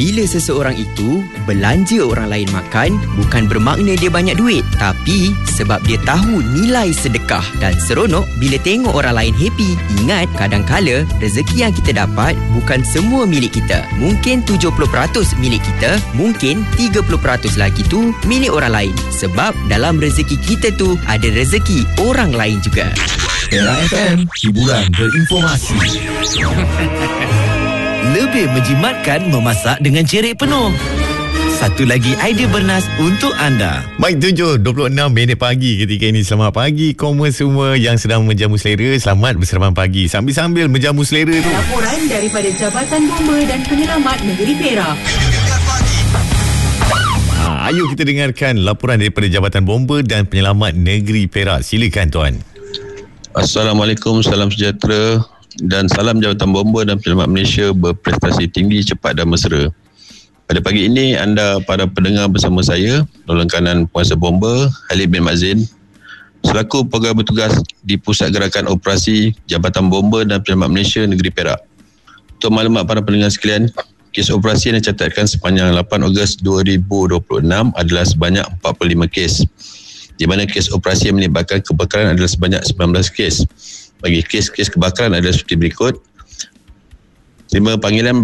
Bila seseorang itu belanja orang lain makan, bukan bermakna dia banyak duit, tapi sebab dia tahu nilai sedekah dan seronok bila tengok orang lain happy. Ingat, kadang-kala rezeki yang kita dapat bukan semua milik kita. Mungkin 70% milik kita, mungkin 30% lagi tu milik orang lain. Sebab dalam rezeki kita tu ada rezeki orang lain juga. Era FM, hiburan berinformasi. Lebih menjimatkan memasak dengan cerik penuh. Satu lagi idea bernas untuk anda. Baik, 7.26 pagi ketika ini. Selamat pagi semua yang sedang menjamu selera. Selamat bersarapan pagi. Sambil-sambil menjamu selera tu. Laporan daripada Jabatan Bomba dan Penyelamat Negeri Perak. Ayo kita dengarkan laporan daripada Jabatan Bomba dan Penyelamat Negeri Perak. Silakan tuan. Assalamualaikum, salam sejahtera dan salam Jabatan Bomba dan Penyelamat Malaysia berprestasi tinggi, cepat dan mesra. Pada pagi ini, anda para pendengar bersama saya, Tolong Kanan Penguasa Bomba, Halid bin Mazin, selaku pegawai bertugas di Pusat Gerakan Operasi Jabatan Bomba dan Penyelamat Malaysia Negeri Perak. Untuk maklumat para pendengar sekalian, kes operasi yang dicatatkan sepanjang 8 Ogos 2026 adalah sebanyak 45 kes. Di mana kes operasi yang melibatkan kebakaran adalah sebanyak 19 kes. Bagi kes-kes kebakaran adalah seperti berikut. Terima panggilan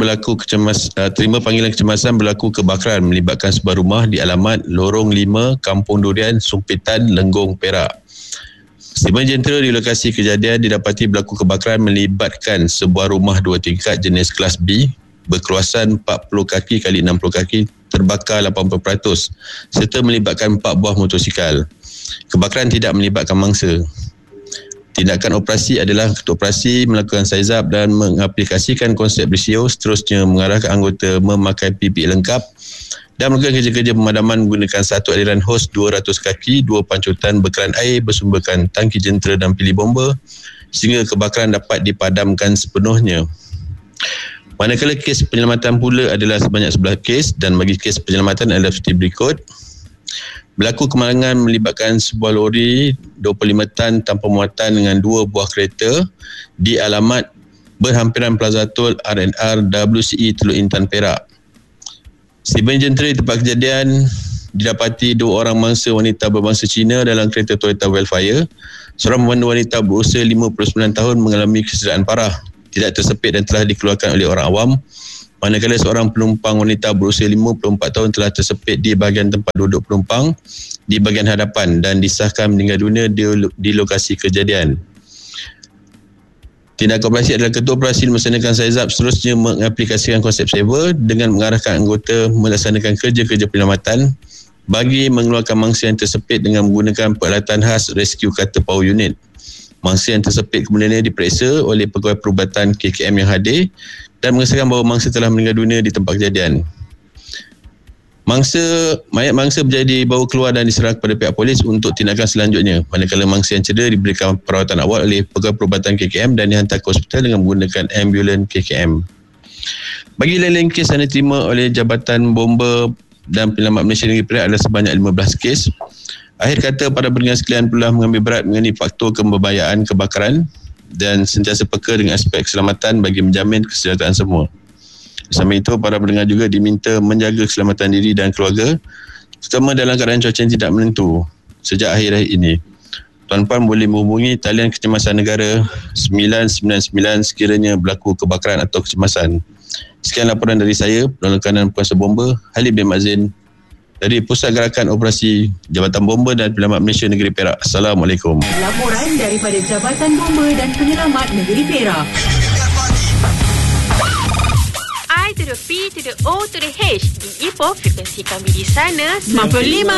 kecemasan berlaku kebakaran melibatkan sebuah rumah di alamat Lorong 5, Kampung Durian, Sumpitan, Lenggong, Perak. Stima jentera di lokasi kejadian didapati berlaku kebakaran melibatkan sebuah rumah 2 tingkat jenis kelas B berkeluasan 40 kaki x 60 kaki terbakar 80% serta melibatkan 4 buah motosikal. Kebakaran tidak melibatkan mangsa. Tindakan operasi adalah ketua operasi melakukan saizap dan mengaplikasikan konsep bersio, seterusnya mengarahkan anggota memakai PPE lengkap dan melakukan kerja-kerja pemadaman menggunakan satu aliran hos 200 kaki, 2 pancutan berkeran air bersumberkan tangki jentera dan pilih bomba sehingga kebakaran dapat dipadamkan sepenuhnya. Manakala kes penyelamatan pula adalah sebanyak 11 kes dan bagi kes penyelamatan adalah seperti berikut. Berlaku kemalangan melibatkan sebuah lori 25 tan tanpa muatan dengan 2 buah kereta di alamat berhampiran Plaza Tol R&R WCE Teluk Intan, Perak. Sibin jentera di tempat kejadian didapati 2 orang mangsa wanita berbangsa Cina dalam kereta Toyota Wildfire. Seorang pemandu wanita berusia 59 tahun mengalami kecederaan parah, tidak tersepit dan telah dikeluarkan oleh orang awam. Manakala seorang penumpang wanita berusia 54 tahun telah tersepit di bahagian tempat duduk penumpang di bahagian hadapan dan disahkan meninggal dunia di lokasi kejadian. Tindakan operasi adalah ketua operasi melaksanakan saizap, seterusnya mengaplikasikan konsep saver dengan mengarahkan anggota melaksanakan kerja-kerja penyelamatan bagi mengeluarkan mangsa yang tersepit dengan menggunakan peralatan khas Rescue Cutter Power Unit. Mangsa yang tersepit kemudiannya diperiksa oleh pegawai perubatan KKM yang hadir dan mengesahkan bahawa mangsa telah meninggal dunia di tempat kejadian. Mayat mangsa berjaya dibawa keluar dan diserahkan kepada pihak polis untuk tindakan selanjutnya. Manakala mangsa yang cedera diberikan perawatan awal oleh pegawai perubatan KKM dan dihantar ke hospital dengan menggunakan ambulans KKM. Bagi lain-lain kes yang diterima oleh Jabatan Bomba dan Penyelamat Malaysia Negeri Perak adalah sebanyak 15 kes. Akhir kata, para pendengar sekalian perlu mengambil berat mengenai faktor kemberbayaan kebakaran dan sentiasa peka dengan aspek keselamatan bagi menjamin kesejahteraan semua. Bersama itu, para pendengar juga diminta menjaga keselamatan diri dan keluarga, terutama dalam keadaan cuaca yang tidak menentu sejak akhir-akhir ini. Tuan-puan boleh menghubungi talian kecemasan negara 999 sekiranya berlaku kebakaran atau kecemasan. Sekian laporan dari saya, Tolong Kanan Penguasa Bomba, Halid bin Mazin, dari Pusat Gerakan Operasi Jabatan Bomba dan Penyelamat Malaysia Negeri Perak. Assalamualaikum. Laporan daripada Jabatan Bomba dan Penyelamat Negeri Perak. I to the P to the O to the H. Di Ipoh, frekuensi kami di sana 95.